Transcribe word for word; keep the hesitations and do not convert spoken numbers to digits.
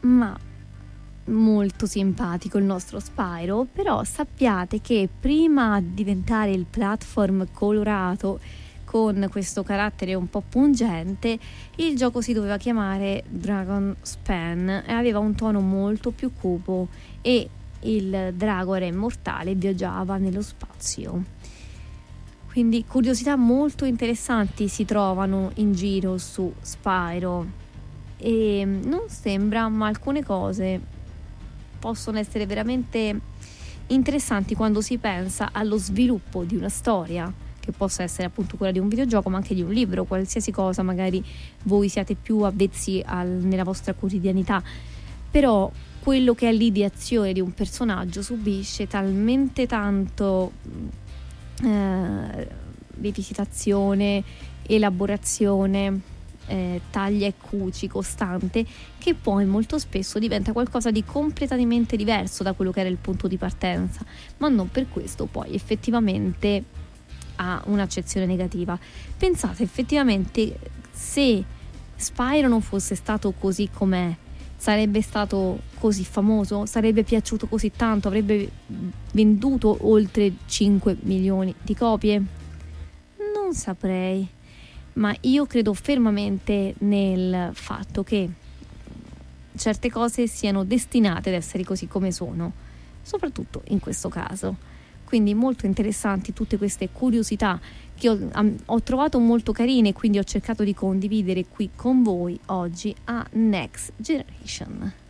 ma molto simpatico il nostro Spyro, però sappiate che prima di diventare il platform colorato con questo carattere un po' pungente, il gioco si doveva chiamare Dragon Span e aveva un tono molto più cupo e il drago era immortale e viaggiava nello spazio. Quindi curiosità molto interessanti si trovano in giro su Spyro e non sembra, ma alcune cose possono essere veramente interessanti quando si pensa allo sviluppo di una storia, che possa essere appunto quella di un videogioco, ma anche di un libro, qualsiasi cosa magari voi siate più avvezzi al, nella vostra quotidianità, però quello che è l'ideazione di un personaggio subisce talmente tanto eh, rivisitazione, elaborazione, eh, taglia e cuci costante, che poi molto spesso diventa qualcosa di completamente diverso da quello che era il punto di partenza, ma non per questo poi effettivamente ha un'accezione negativa. Pensate effettivamente, se Spyro non fosse stato così com'è, sarebbe stato così famoso, sarebbe piaciuto così tanto, avrebbe venduto oltre cinque milioni di copie? Non saprei, ma io credo fermamente nel fatto che certe cose siano destinate ad essere così come sono, soprattutto in questo caso. Quindi molto interessanti tutte queste curiosità che ho, ho trovato molto carine, quindi ho cercato di condividere qui con voi oggi a Next Generation.